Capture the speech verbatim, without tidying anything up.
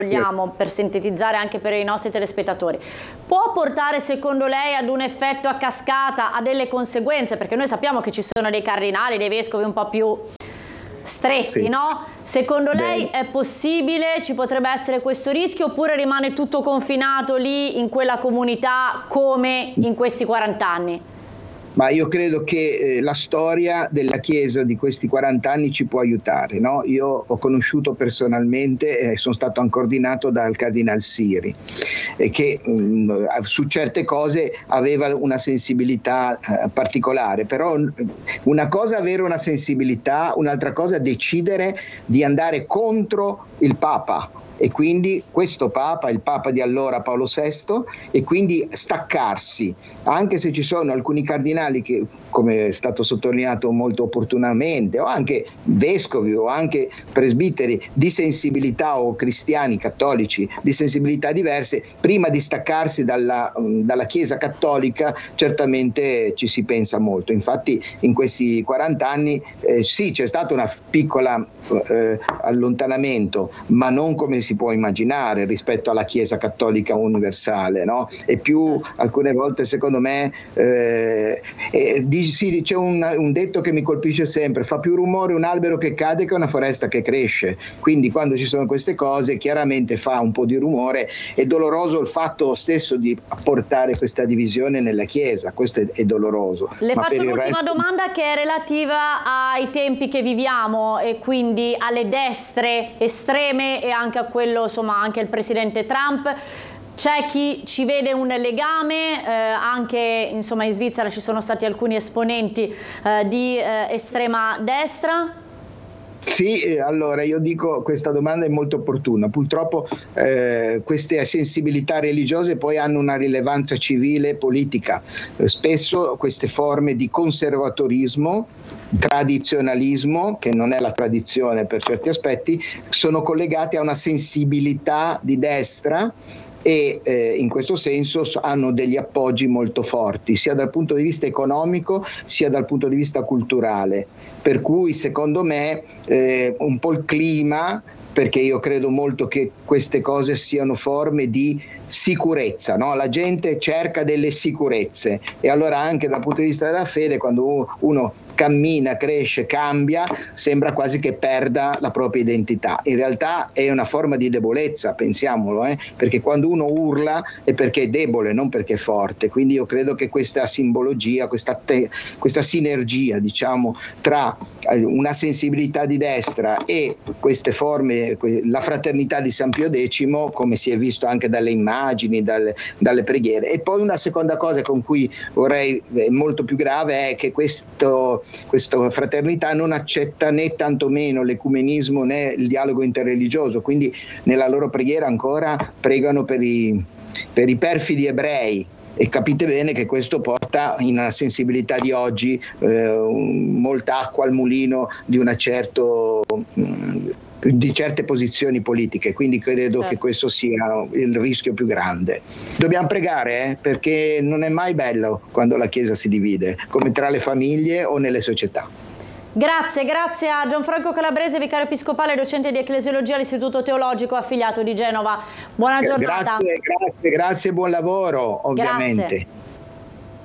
vogliamo, per sintetizzare anche per i nostri telespettatori, può portare secondo lei ad un effetto a cascata, a delle conseguenze? Perché noi sappiamo che ci sono dei cardinali, dei vescovi un po' più stretti, sì, no? Secondo lei Beh. è possibile, ci potrebbe essere questo rischio, oppure rimane tutto confinato lì in quella comunità come in questi quaranta anni? Ma io credo che eh, la storia della Chiesa di questi quaranta anni ci può aiutare, no? Io ho conosciuto personalmente e eh, sono stato anche ordinato dal Cardinal Siri, e che mh, su certe cose aveva una sensibilità eh, particolare, però una cosa è avere una sensibilità, un'altra cosa è decidere di andare contro il Papa. E quindi questo Papa, il Papa di allora Paolo sesto, e quindi staccarsi, anche se ci sono alcuni cardinali che, come è stato sottolineato molto opportunamente, o anche vescovi o anche presbiteri di sensibilità, o cristiani cattolici di sensibilità diverse, prima di staccarsi dalla, dalla Chiesa cattolica certamente ci si pensa molto. Infatti in questi quaranta anni eh, sì, c'è stato una piccola eh, allontanamento, ma non come si può immaginare rispetto alla Chiesa cattolica universale, no? E più alcune volte secondo me eh, eh, sì, c'è un, un detto che mi colpisce sempre: fa più rumore un albero che cade che una foresta che cresce. Quindi quando ci sono queste cose chiaramente fa un po' di rumore. È doloroso il fatto stesso di portare questa divisione nella Chiesa, questo è, è doloroso. Le Ma faccio un'ultima resto... domanda che è relativa ai tempi che viviamo e quindi alle destre estreme e anche a quello, insomma, anche il presidente Trump. C'è chi ci vede un legame, eh, anche insomma in Svizzera ci sono stati alcuni esponenti eh, di eh, estrema destra. Sì, allora io dico, questa domanda è molto opportuna. Purtroppo eh, queste sensibilità religiose poi hanno una rilevanza civile e politica. Eh, spesso queste forme di conservatorismo, tradizionalismo, che non è la tradizione per certi aspetti, sono collegate a una sensibilità di destra, e eh, in questo senso hanno degli appoggi molto forti, sia dal punto di vista economico sia dal punto di vista culturale. Per cui secondo me eh, un po' il clima, perché io credo molto che queste cose siano forme di sicurezza, no? La gente cerca delle sicurezze, e allora anche dal punto di vista della fede, quando uno cammina, cresce, cambia, sembra quasi che perda la propria identità. In realtà è una forma di debolezza, pensiamolo, eh? Perché quando uno urla è perché è debole, non perché è forte. Quindi io credo che questa simbologia, questa, te, questa sinergia, diciamo, tra una sensibilità di destra e queste forme, la fraternità di San Pio decimo, come si è visto anche dalle immagini, dalle, dalle preghiere. E poi una seconda cosa con cui vorrei, è molto più grave, è che questo questa fraternità non accetta né tantomeno l'ecumenismo né il dialogo interreligioso, quindi nella loro preghiera ancora pregano per i, per i perfidi ebrei, e capite bene che questo porta in una sensibilità di oggi eh, molta acqua al mulino di una certo mh, di certe posizioni politiche, quindi credo certo. che questo sia il rischio più grande. Dobbiamo pregare, eh, perché non è mai bello quando la Chiesa si divide, come tra le famiglie o nelle società. Grazie, grazie a Gianfranco Calabrese, vicario episcopale e docente di ecclesiologia all'Istituto Teologico affiliato di Genova. Buona giornata. Grazie, grazie, grazie, buon lavoro ovviamente. Grazie.